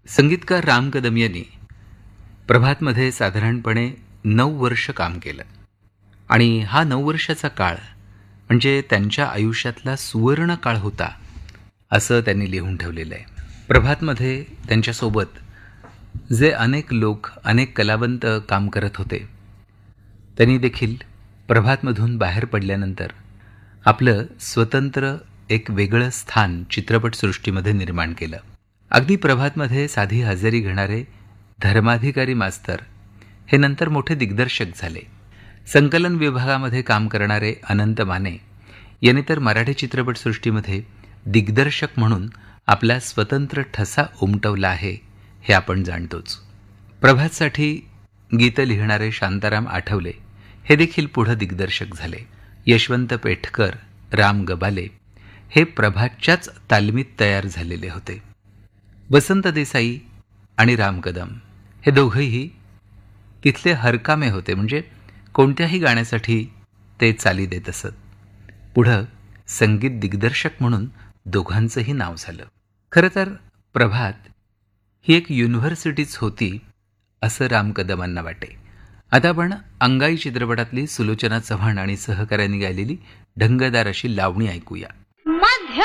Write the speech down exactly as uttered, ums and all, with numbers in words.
संगीतकार राम कदम यांनी प्रभातमध्ये साधारणपणे नऊ वर्ष काम केलं आणि हा नऊ वर्षाचा काळ म्हणजे त्यांच्या आयुष्यातला सुवर्ण काळ होता असं त्यांनी लिहून ठेवलेलं आहे. प्रभातमध्ये त्यांच्यासोबत जे अनेक लोक अनेक कलावंत काम करत होते त्यांनी देखील प्रभातमधून बाहेर पडल्यानंतर आपलं स्वतंत्र एक वेगळं स्थान चित्रपटसृष्टीमध्ये निर्माण केलं. अगदी प्रभातमध्ये साधी हजेरी घेणारे धर्माधिकारी मास्तर हे नंतर मोठे दिग्दर्शक झाले. संकलन विभागामध्ये काम करणारे अनंत माने यांनी तर मराठी चित्रपटसृष्टीमध्ये दिग्दर्शक म्हणून आपला स्वतंत्र ठसा उमटवला आहे हे आपण जाणतोच. प्रभातसाठी गीतं लिहिणारे शांताराम आठवले हे देखील पुढं दिग्दर्शक झाले. यशवंत पेठकर, राम गबाले हे प्रभातच्याच तालमीत तयार झालेले होते. वसंत देसाई आणि राम कदम हे दोघंही तिथले हरकामे होते, म्हणजे कोणत्याही गाण्यासाठी ते चाली देत असत. पुढं संगीत दिग्दर्शक म्हणून दोघांचंही नाव झालं. खरं तर प्रभात ही एक युनिव्हर्सिटीच होती असं राम कदमांना वाटे. आता आपण अंगाई चित्रपटातली सुलोचना चव्हाण आणि सहकाऱ्यांनी गायलेली ढंगदार अशी लावणी ऐकूया.